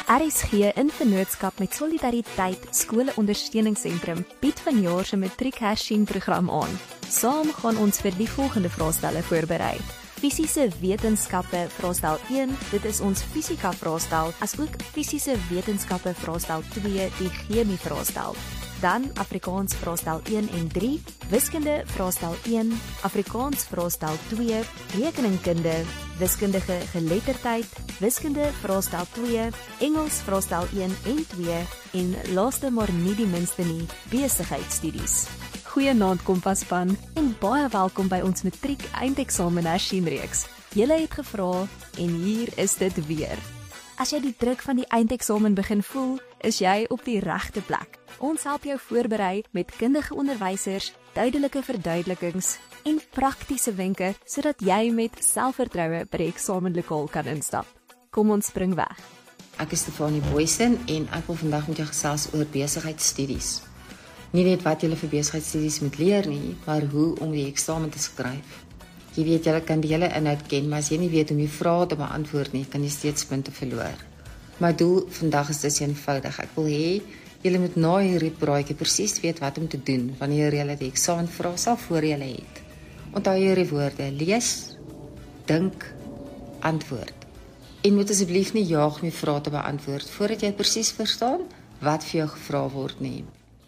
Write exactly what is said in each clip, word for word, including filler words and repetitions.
R S G in vennootskap met Solidariteit Skole-ondersteuningssentrum bied vanjaar se matriekhersien-program aan. Saam gaan ons vir die volgende vraestelle voorberei. Fisiese wetenskappe vraestel een, dit is ons fisika vraestel, asook fisiese wetenskappe vraestel twee, die chemie vraestel. Dan Afrikaans vraestel een en drie, wiskunde vraestel een, Afrikaans vraestel twee, rekeningkunde, wiskundige geletterdheid, wiskunde vraestel twee, Engels vraestel een en twee en laaste maar nie die minste nie, besigheidstudies. Goeienaand Kompaspan en baie welkom by ons matriek eindeksamen hersien-reeks. Julle het gevra en hier is dit weer. As jy die druk van die eindeksamen begin voel, is jy op die regte plek. Ons help jou voorberei met kundige onderwysers, duidelike verduidelikings en praktiese wenke sodat jy met selfvertroue by die eksamenlokaal kan instap. Kom ons spring weg. Ek is Stefanie Boysen en ek wil vandag met jou gesels oor besigheidstudies. Nie net wat jy vir besigheidstudies moet leer nie, maar hoe om die eksamen te skryf. Jy weet, jy kan die hele inhoud ken, maar as jy nie weet hoe om die vrae te beantwoord nie, kan jy steeds punte verloor. My doel vandag is dus eenvoudig. Ek wil hê julle moet na hierdie praatjie presies weet wat om te doen wanneer julle die eksamenvrae sal voor julle het. Onthou hierdie woorde: lees, dink, antwoord. En moet asseblief nie jaag om die vrae te beantwoord voordat jy presies verstaan wat vir jou gevra word nie.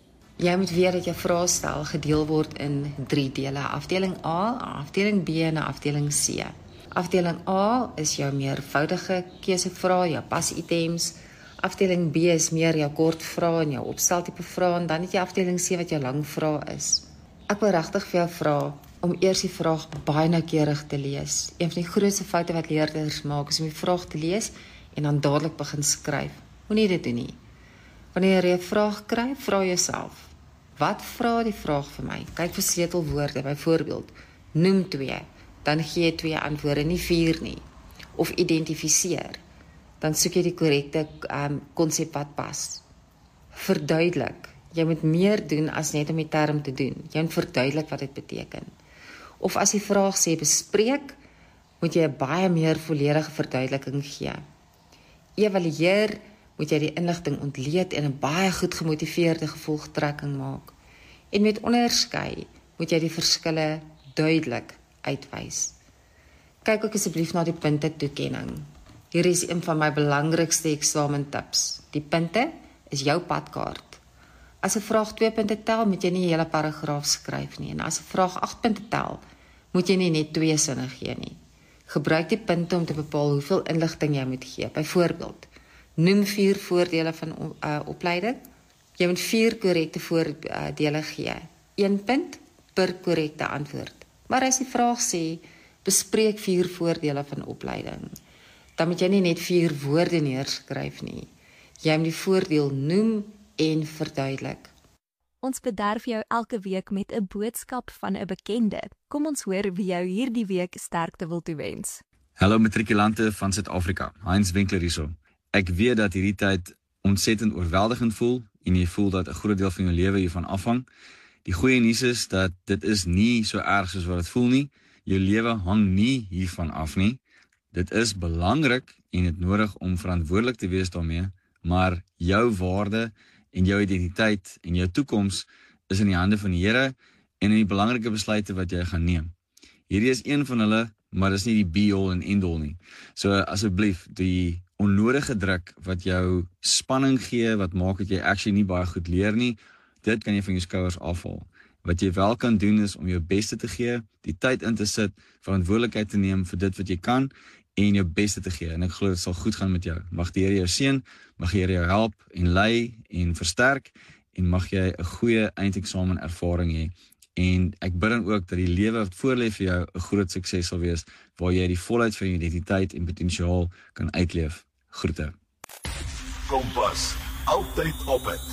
Jy moet weet dat jou vraestel gedeel word in drie dele: afdeling A, afdeling B en afdeling C. Afdeling A is jou meervoudige keusevrae, jou pasitems. Afdeling B is meer jou kort vrae en jou opsteltipe vrae, en dan het jy afdeling C wat jou lang vrae is. Ek wil regtig vir jou vra om eers die vraag baie noukeurig te lees. Een van die grootste foute wat leerders maak is om die vraag te lees en dan dadelik begin skryf. Moenie dit doen nie. Wanneer jy 'n vraag kry, vra jouself: wat vra die vraag vir my? Kyk vir sleutelwoorde, byvoorbeeld, noem twee, dan gee jy twee antwoorde, nie vier nie. Of identifiseer, dan soek jy die korrekte um, konsep wat pas. Verduidelik, jy moet meer doen as net om die term te doen. Jy moet verduidelik wat dit beteken. Of as die vraag sê bespreek, moet jy 'n baie meer volledige verduideliking gee. Evalueer, moet jy die inligting ontleed en 'n baie goed gemotiveerde gevolgtrekking maak. En met onderskei, moet jy die verskille duidelik uitwys. Kyk ook asseblief na die punte toekenning. Hier is een van my belangrikste eksamentips. Die punte is jou padkaart. As 'n vraag twee punte tel, moet jy nie 'n hele paragraaf skryf nie. En as 'n vraag agt punte tel, moet jy nie net twee sinne gee nie. Gebruik die punte om te bepaal hoeveel inligting jy moet gee. Byvoorbeeld, noem vier voordele van uh, opleiding. Jy moet vier korrekte voordele gee. Een punt per korrekte antwoord. Maar as die vraag sê, bespreek vier voordele van opleiding, dan moet jy nie net vier woorde neerskryf nie. Jy moet die voordeel noem en verduidelik. Ons bederf jou elke week met 'n boodskap van 'n bekende. Kom ons hoor wie jou hierdie week sterkte wil toewens. Hallo matrikulante van Suid-Afrika, Heinz Winkler hierso. Ek weet dat hierdie tyd ontsettend oorweldigend voel en jy voel dat 'n groot deel van jou lewe hiervan afhang. Die goeie nuus is dat dit is nie so erg soos wat dit voel nie. Jou lewe hang nie hiervan af nie. Dit is belangrik en dit nodig om verantwoordelik te wees daarmee, maar jou waarde en jou identiteit en jou toekoms is in die hande van die Here en in die belangrike besluite wat jy gaan neem. Hierdie is een van hulle, maar dis nie die be-all en end-all nie. So asseblief, die onnodige druk wat jou spanning gee, wat maak dat jy actually nie baie goed leer nie, dit kan jy van jou skouers afhaal. Wat jy wel kan doen is om jou beste te gee, die tyd in te sit, verantwoordelikheid te neem vir dit wat jy kan en jou beste te gee. En ek glo dit sal goed gaan met jou. Mag die Here jou seën, mag die Here jou help en lei en versterk en mag jy 'n goeie eindeksamen ervaring hê. En ek bid dan ook dat die lewe wat voorlê vir jou 'n groot sukses sal wees, waar jy die volheid van jou identiteit en potensiaal kan uitleef. Groete. Kompas, altyd op het.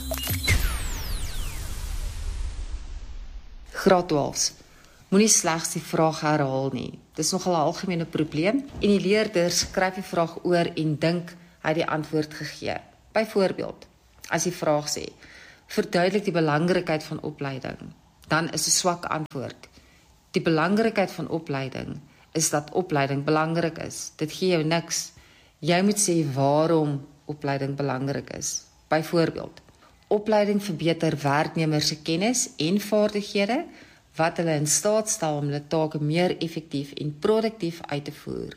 Graad twaalf. Moenie slegs die vraag herhaal nie. Dis nogal 'n algemene probleem en die leerders skryf die vraag oor en dink hy het die antwoord gegee. Byvoorbeeld, as die vraag sê: verduidelik die belangrikheid van opleiding, dan is 'n swak antwoord. Die belangrikheid van opleiding is dat opleiding belangrik is. Dit gee jou niks. Jy moet sê waarom opleiding belangrik is. Byvoorbeeld, opleiding verbeter werknemers se kennis en vaardighede wat hulle in staat stel om hulle take meer effektief en produktief uit te voer.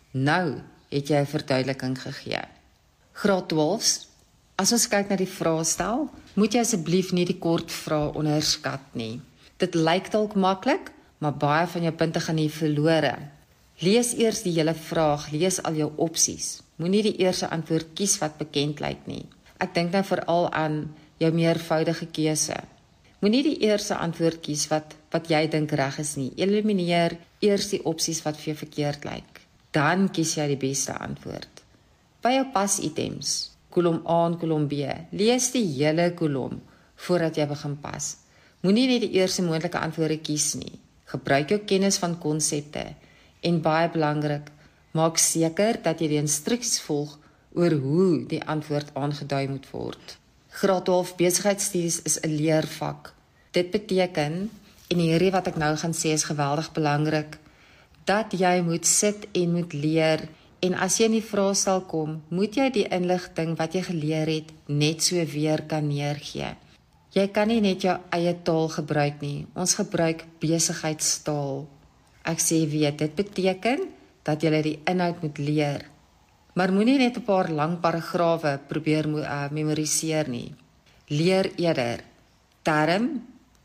Nou het jy 'n verduideliking gegee. Graad twaalf. As ons kyk na die vraestel, moet jy asseblief nie die kort vrae onderskat nie. Dit lyk dalk maklik, maar baie van jou punte gaan nie verlore. Lees eers die hele vraag, lees al jou opsies. Moenie die eerste antwoord kies wat bekend lyk nie. Ek dink nou veral aan jou meervoudige keuse. Moenie die eerste antwoord kies wat wat jy dink reg is nie. Elimineer eers die opsies wat vir jou verkeerd lyk. Dan kies jy die beste antwoord. By jou pas-items, kolom A en kolom B, lees die hele kolom voordat jy begin pas. Moenie net die eerste moontlike antwoorde kies nie. Gebruik jou kennis van konsepte en baie belangrik, maak seker dat jy die instruksies volg oor hoe die antwoord aangedui moet word. Graad twaalf besigheidsstudies is 'n leervak. Dit beteken, en hierdie wat ek nou gaan sê is geweldig belangrik, dat jy moet sit en moet leer, en as jy in die vraestel kom, moet jy die inligting wat jy geleer het net so weer kan neergee. Jy kan nie net jou eie taal gebruik nie, ons gebruik besigheidstaal. Ek sê weet, dit beteken dat jy die inhoud moet leer. Maar moenie net 'n paar lang paragrawe probeer uh, memoriseer nie. Leer eerder term,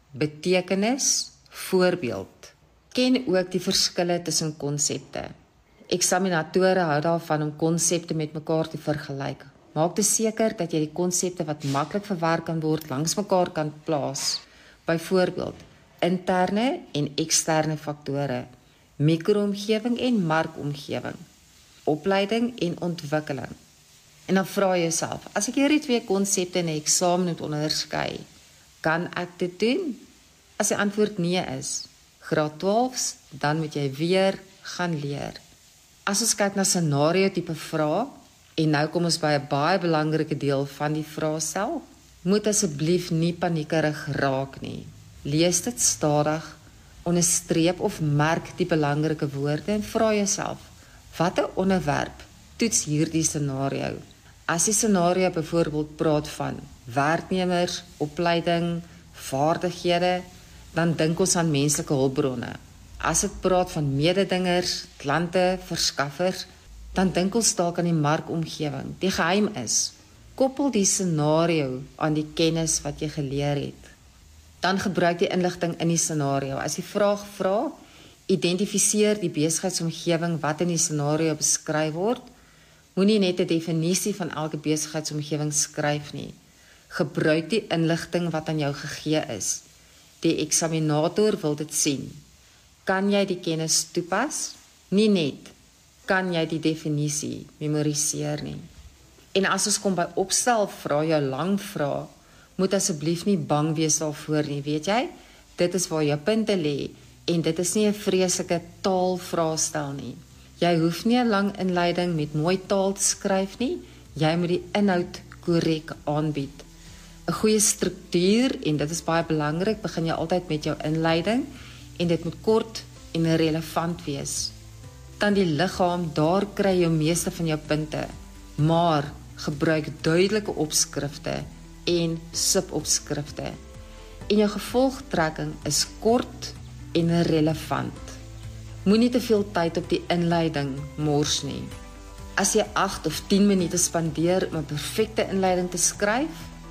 betekenis, voorbeeld. Ken ook die verskille tussen konsepte. Eksaminatore hou daarvan om konsepte met mekaar te vergelyk. Maak te seker dat jy die konsepte wat maklik verwerk kan word langs mekaar kan plaas. Byvoorbeeld, interne en eksterne faktore, mikroomgewing en markomgewing, opleiding en ontwikkeling. En dan vra jy jouself, as ek hierdie twee konsepte in 'n eksamen moet onderskei, kan ek dit doen? As die antwoord nee is, graad twaalf, dan moet jy weer gaan leer. As ons kyk na scenario tipe vrae, en nou kom ons by 'n baie belangrike deel van die vraestel, moet asseblief nie paniekerig raak nie. Lees dit stadig, onderstreep of merk die belangrike woorde en vra jouself, watter onderwerp toets hierdie scenario? As die scenario byvoorbeeld praat van werknemers, opleiding, vaardighede, dan dink ons aan menslike hulpbronne. As dit praat van mededingers, klante, verskaffers, dan dink ons dalk aan die markomgewing. Die geheim is, koppel die scenario aan die kennis wat jy geleer het. Dan gebruik die inligting in die scenario. As die vraag vra, identifiseer die besigheidsomgewing wat in die scenario beskryf word. Moenie net 'n definisie van elke besigheidsomgewing skryf nie. Gebruik die inligting wat aan jou gegee is. Die eksaminator wil dit sien. Kan jy die kennis toepas? Nie net kan jy die definisie memoriseer nie. En as ons kom by opstel vra, jou lang vra, moet asseblief nie bang wees daarvoor nie, weet jy? Dit is waar jou punte lê en dit is nie 'n vreeslike taalvraestel nie. Jy hoef nie 'n lang inleiding met mooi taal te skryf nie, jy moet die inhoud korrek aanbied. 'n Goeie struktuur, en dit is baie belangrik, begin jy altyd met jou inleiding en dit moet kort en relevant wees. Dan die liggaam, daar kry jy meeste van jou punte, maar gebruik duidelike opskrifte en subopskrifte. En jou gevolgtrekking is kort en relevant. Moenie te veel tyd op die inleiding mors nie. As jy agt of tien minute spandeer om 'n perfekte inleiding te skryf,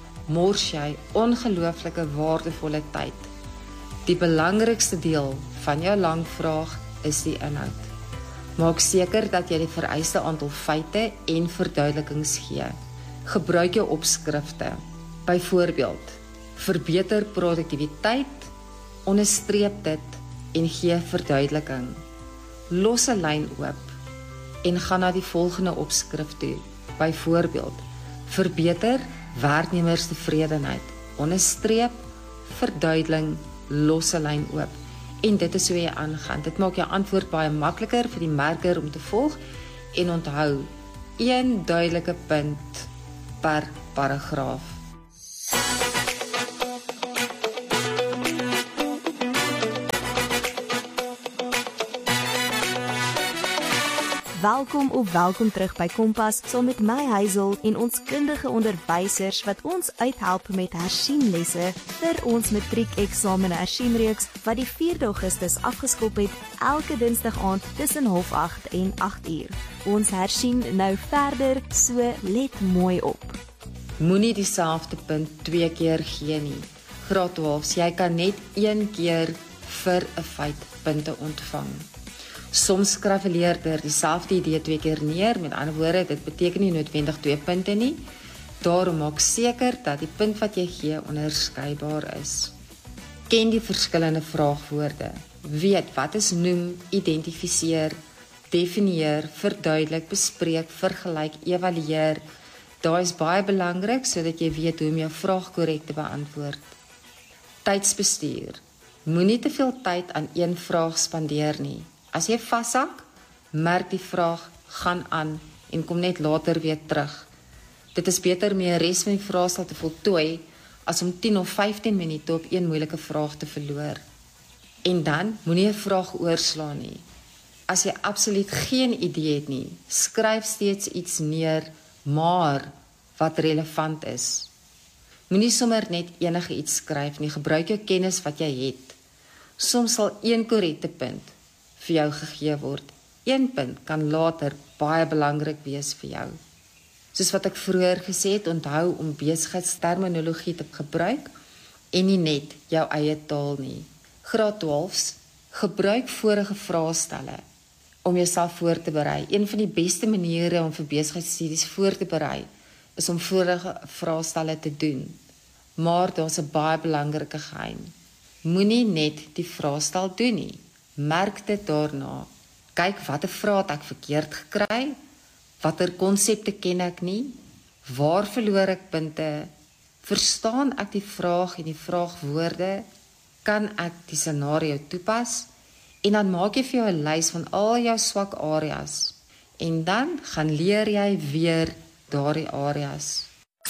mors jy ongelooflike waardevolle tyd. Die belangrikste deel van jou lang vraag is die inhoud. Maak seker dat jy die vereiste aantal feite en verduidelikings gee. Gebruik jou opskrifte. Byvoorbeeld, verbeter produktiwiteit, onderstreep dit en gee verduideliking. Los 'n lyn oop en gaan na die volgende opskrif toe. Byvoorbeeld, verbeter werknemerstevredenheid, onderstreep, verduideling, los 'n lyn oop. En dit is hoe jy aangaan. Dit maak jou antwoord baie makliker vir die merker om te volg en onthou, een duidelike punt per paragraaf. Welkom of welkom terug by Kompas, saam met my Hazel en ons kundige onderwysers wat ons uithelp met hersieninlesse vir ons matriekeksamen hersieninreeks wat die vierde Augustus afgeskop het, elke Dinsdag aand tussen half agt en agt uur. Ons hersien nou verder, so let mooi op. Moenie dieselfde punt twee keer gee nie. Graad twaalf, jy kan net een keer vir 'n feit punte ontvang. Soms skryf 'n leerder dieselfde idee twee keer neer, met ander woorde, dit beteken nie noodwendig twee punte nie. Daarom maak seker dat die punt wat jy gee onderskeibaar is. Ken die verskillende vraagwoorde. Weet wat is noem, identifiseer, definieer, verduidelik, bespreek, vergelyk, evalueer. Daai is baie belangrik sodat jy weet hoe om jou vraag korrek te beantwoord. Tydsbestuur. Moenie te veel tyd aan een vraag spandeer nie. As jy vashak, merk die vraag, gaan aan en kom net later weer terug. Dit is beter om die res van die vraestel te voltooi as om tien of vyftien minute op een moeilike vraag te verloor. En dan moenie 'n vraag oorslaan nie. As jy absoluut geen idee het nie, skryf steeds iets neer, maar wat relevant is. Moenie sommer net enige iets skryf nie, gebruik jou kennis wat jy het. Soms sal een korrekte punt vir jou gegee word. Een punt kan later baie belangrik wees vir jou. Soos wat ek vroeër gesê het, onthou om besigheidsterminologie te gebruik en nie net jou eie taal nie. Graad twaalf, gebruik vorige vraestelle om jouself voor te berei. Een van die beste maniere om vir besigheidstudies voor te berei is om vorige vraestelle te doen. Maar daar's 'n baie belangrike geheim. Moenie net die vraestel doen nie. Merk dit daarna. Kyk watter vrae het ek verkeerd gekry, watter konsepte ken ek nie, waar verloor ek punte, verstaan ek die vraag en die vraagwoorde, kan ek die scenario toepas, en dan maak jy vir jou 'n lys van al jou swak areas, en dan gaan leer jy weer daardie areas.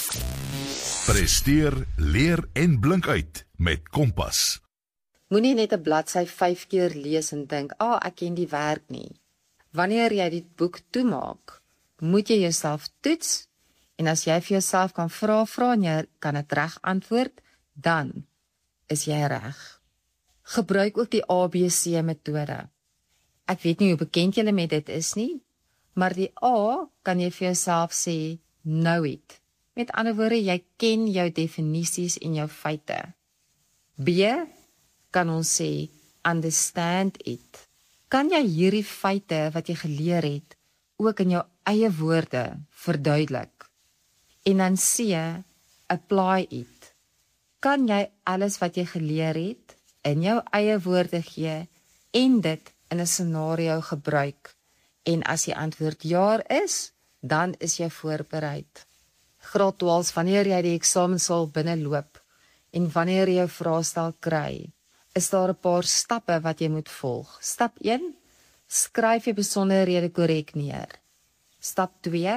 Presteer, leer en blink uit met Kompas. Moenie net 'n bladsy vyf keer lees en dink, "Ah, ek ken die werk nie." Wanneer jy die boek toemaak, moet jy jouself toets, en as jy vir jouself kan vra, vra en jy kan dit reg antwoord, dan is jy reg. Gebruik ook die A B C metode. Ek weet nie hoe bekend julle met dit is nie, maar die A kan jy vir jouself sê, know it. Met ander woorde, jy ken jou definisies en jou feite. B kan ons sê, understand it. Kan jy hierdie feite wat jy geleer het, ook in jou eie woorde verduidelik? En dan C, apply it. Kan jy alles wat jy geleer het, in jou eie woorde gee, en dit in 'n scenario gebruik? En as die antwoord ja is, dan is jy voorbereid. Graad twaalf, wanneer jy die eksamensaal binneloop, en wanneer jy jou vraestel kry, is daar 'n paar stappe wat jy moet volg. Stap een, skryf jy besonderhede korrek neer. Stap twee,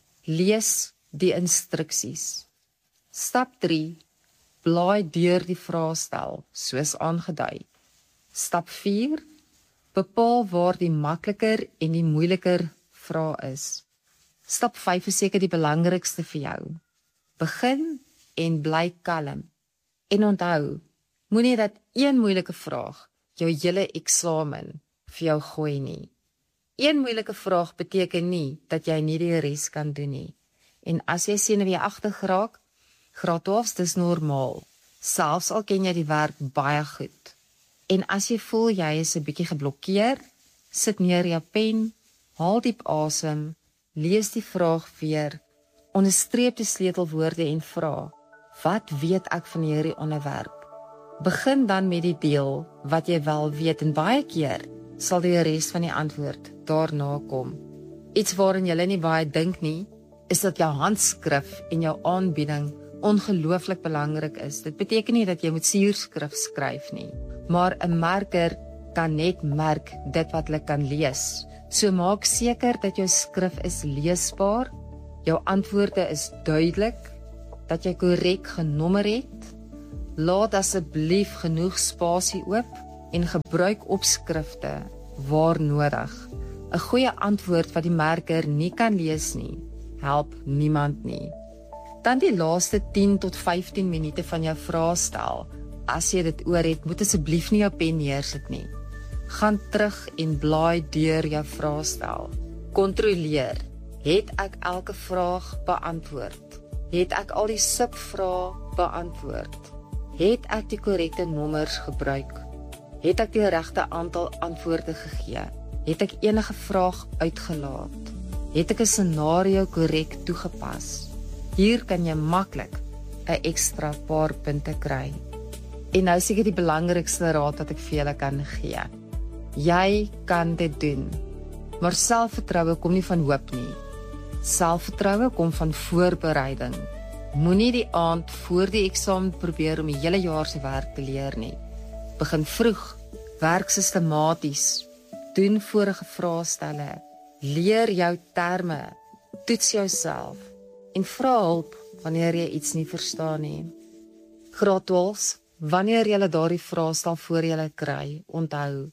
lees die instruksies. Stap drie, blaai deur die vraestel, soos aangedui. Stap vier, bepaal waar die makliker en die moeiliker vrae is. Stap vyf is seker die belangrikste vir jou. Begin en bly kalm. En onthou, moenie dat een moeilike vraag jou hele eksamen vir jou gooi nie. Een moeilike vraag beteken nie dat jy nie die res kan doen nie. En as jy senuweeagtig raak, graad twaalf, dis normaal. Selfs al ken jy die werk baie goed. En as jy voel jy is 'n bietjie geblokkeer, sit neer jou pen, haal diep asem, lees die vraag weer, onderstreep die sleutelwoorde en vra, wat weet ek van hierdie onderwerp? Begin dan met die deel wat jy wel weet, en baie keer sal die res van die antwoord daarna kom. Iets waarin jy nie baie dink nie, is dat jou handskrif en jou aanbieding ongelooflik belangrik is. Dit beteken nie dat jy moet suurskrif skryf nie, maar 'n merker kan net merk dit wat hulle kan lees. So maak seker dat jou skrif is leesbaar, jou antwoorde is duidelik, dat jy korrek genommer het. Laat asseblief genoeg spasie oop en gebruik opskrifte waar nodig. 'n goeie antwoord wat die merker nie kan lees nie, help niemand nie. Dan die laaste tien tot vyftien minute van jou vraestel. As jy dit oor het, moet asseblief nie jou pen neersit nie. Gaan terug en blaai deur jou vraestel. Kontroleer, het ek elke vraag beantwoord? Het ek al die subvrae beantwoord? Het ek die korrekte nommers gebruik? Het ek die regte aantal antwoorde gegee? Het ek enige vraag uitgelaat? Het ek 'n scenario korrek toegepas? Hier kan jy maklik 'n ekstra paar punte kry. En nou seker die belangrikste raad wat ek vir julle kan gee. Jy kan dit doen. Maar selfvertroue kom nie van hoop nie. Selfvertroue kom van voorbereiding. Moenie die aand voor die eksamen probeer om die hele jaar se werk te leer nie. Begin vroeg, werk sistematies, doen vorige vraestelle, leer jou terme, toets jouself en vra hulp wanneer jy iets nie verstaan nie. Graad twaalf, wanneer jy daardie vraestel voor jy kry, onthou,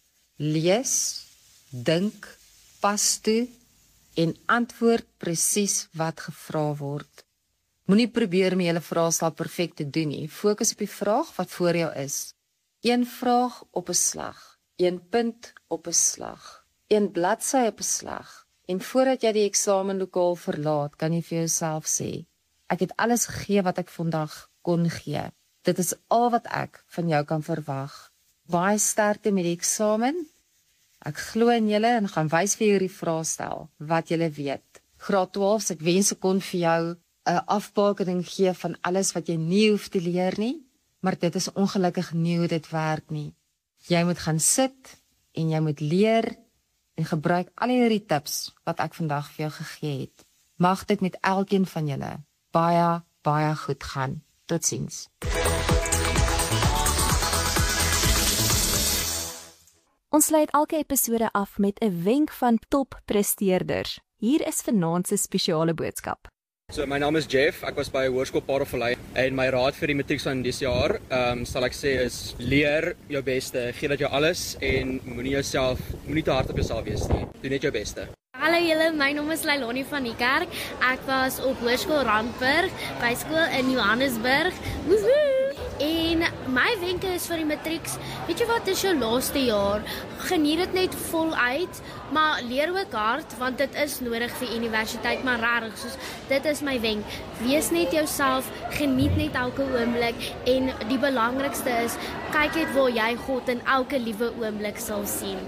lees, dink, pas toe en antwoord presies wat gevra word. Moenie probeer om die hele vraestel perfek te doen nie. Fokus op die vraag wat voor jou is. Een vraag op 'n slag, een punt op 'n slag, een bladsy op 'n slag. En voordat jy die eksamenlokaal verlaat, kan jy vir jouself sê, ek het alles gegee wat ek vandag kon gee. Dit is al wat ek van jou kan verwag. Baie sterkte met die eksamen. Ek glo in julle en gaan wys vir julle die vraestel wat julle weet. Graad twaalf, ek wens ek kon vir jou 'n afbakening gee van alles wat jy nie hoef te leer nie, maar dit is ongelukkig nie hoe dit werk nie. Jy moet gaan sit en jy moet leer en gebruik al hierdie tips wat ek vandag vir jou gegee het. Mag dit met elkeen van julle baie, baie goed gaan. Totsiens. Ons sluit elke episode af met 'n wenk van toppresteerders. Hier is vanaand se spesiale boodskap. So my naam is Jeff, ek was by Hoërskool Paardenvallei en my raad vir die matriek van dese jaar, um, sal ek sê is leer jou beste, gee dit jou alles en moenie jouself, moenie te hard op jouself wees nie. Doen net jou beste. Hallo julle, my naam is Leilani van die Kerk. Ek was op Hoërskool Randburg, by skool in Johannesburg. Woehoe! En my wenke is vir die matrieks, weet jy wat, dit is jou laaste jaar, geniet dit net voluit, maar leer ook hard, want dit is nodig vir universiteit, maar rarig, soos dit is my wenk, wees net jouself, geniet net elke oomblik, en die belangrikste is, kyk net waar jy God in elke liewe oomblik sal sien.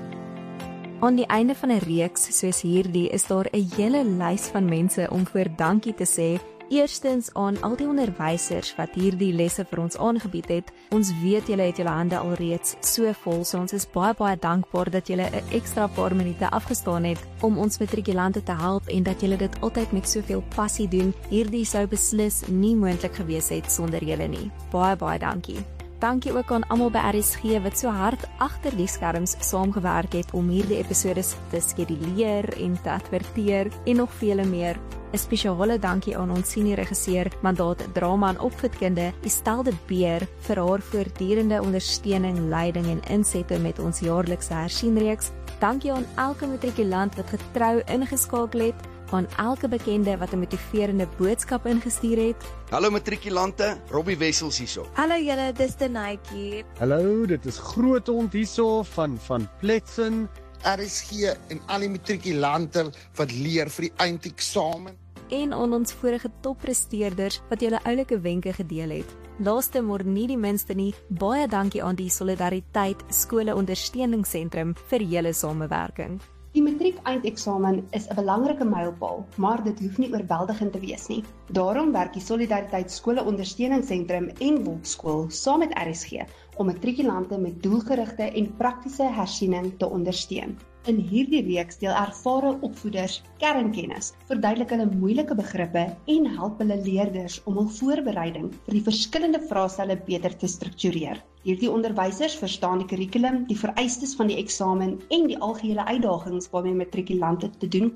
Aan die einde van 'n reeks soos hierdie is daar 'n hele lys van mense om voor dankie te sê. Eerstens aan al die onderwysers wat hierdie lesse vir ons aangebied het. Ons weet julle het julle hande alreeds so vol, so ons is baie baie dankbaar dat julle 'n ekstra paar minute afgestaan het om ons matrikulante te help en dat julle dit altyd met soveel passie doen. Hierdie sou beslis nie moontlik gewees het sonder julle nie. Baie baie dankie. Dankie ook aan almal by R S G wat so hard agter die skerms saamgewerk het om hierdie episodes te skeduleer en te adverteer en nog vele meer. 'n Spesiale dankie aan ons senior regisseur, mandaat drama en opvoedkunde, Estelle de Beer, vir haar voortdurende ondersteuning, leiding en insette met ons jaarlikse hersienreeks. Dankie aan elke matrikulant wat getrou ingeskakel het, aan elke bekende wat 'n motiverende boodskap ingestuur het. Hallo matrikulante, Robbie Wessels hierso. Hallo julle, dis Denaitjie. Hallo, dit is Groothond hierso van van Pletsen. R S G en al die matrikulante wat leer vir die eindeksamen. En aan ons vorige toppresteerders wat julle oulike wenke gedeel het. Laaste maar nie die minste nie, baie dankie aan die Solidariteit Skole Ondersteuningsentrum vir julle samewerking. Die matriek eindeksamen is 'n belangrike mylpaal, maar dit hoef nie oorweldigend te wees nie. Daarom werk die Solidariteit Skole Ondersteuningsentrum en Wolkskool saam met R S G om matrikulante met doelgerigte en praktiese hersiening te ondersteun. In hierdie reeks deel ervare opvoeders kernkennis, verduidelik hulle moeilike begrippe en help hulle leerders om hul voorbereiding vir die verskillende vraestelle beter te struktureer. Hierdie onderwysers verstaan die kurrikulum, die vereistes van die eksamen en die algehele uitdagings waarmee matrikulante te doen kry.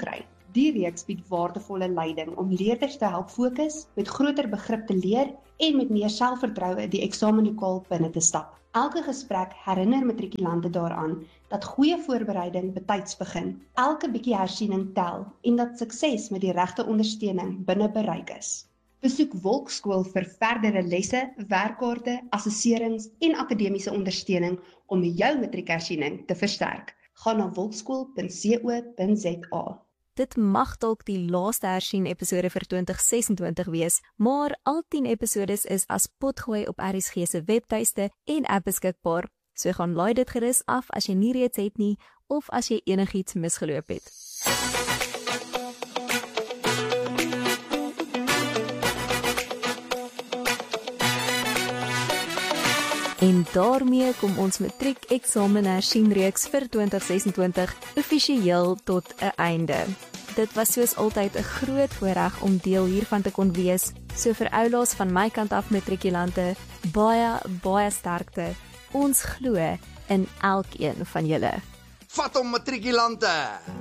Die reeks bied waardevolle leiding om leerders te help fokus, met groter begrip te leer en met meer selfvertroue die eksamenlokaal binne te stap. Elke gesprek herinner matrikulante daaraan dat goeie voorbereiding betyds begin. Elke bietjie hersiening tel en dat sukses met die regte ondersteuning binne bereik is. Besoek Wolkskool vir verdere lesse, werkkaarte, assesserings en akademiese ondersteuning om jou matriekhersiening te versterk. Gaan na wolkskool punt co punt za. Dit mag dalk die laaste hersien episode vir twintig sesentwintig wees, maar al tien episodes is as potgooi op R S G se webtuiste en app beskikbaar. So gaan laai dit gerus af as jy nie reeds het nie of as jy enigiets misgeloop het. En daarmee kom ons matriek-eksamen hersien-reeks vir twintig sesentwintig offisieel tot 'n einde. Dit was soos altyd 'n groot voorreg om deel hiervan te kon wees. So vir oulaas van my kant af matrikulante, baie baie sterkte. Ons glo in elkeen van julle. Vat hom matrikulante.